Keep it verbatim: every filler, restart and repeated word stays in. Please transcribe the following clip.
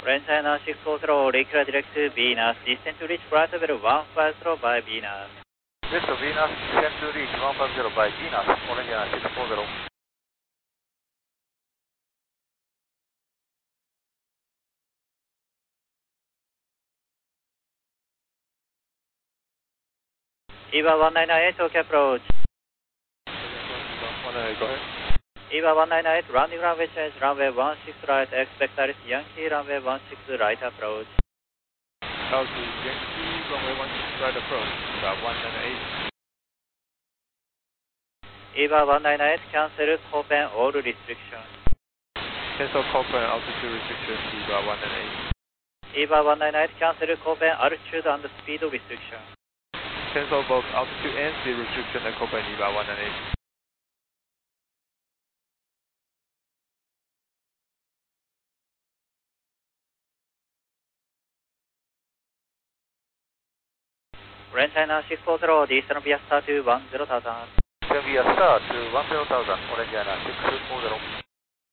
Orange China six four zero, regular direct to Venus, descend to reach flight level one five zero by Venus. West of Venus, descend to reach one five zero by Venus, Orange China six four zero. EVA one nine nine eight, OK approach. one nine eight, go ahead. EVA one nine nine eight, landing runway change, runway one six right, expect Alice Yankee, runway one six right approach. Altitude Yankee, runway one six right approach, about one nine eight. EVA one nine nine eight, cancel Copen all restrictions. Cancel Copen altitude restrictions, EVA one nine eight. EVA one nine nine eight, cancel Copen altitude and speed restrictions. Cancel both altitude and speed restriction at Copen EVA one nine eight. Orange China six four zero, descend via star to one zero thousand. Descend via star to one zero thousand, Orange China six four zero.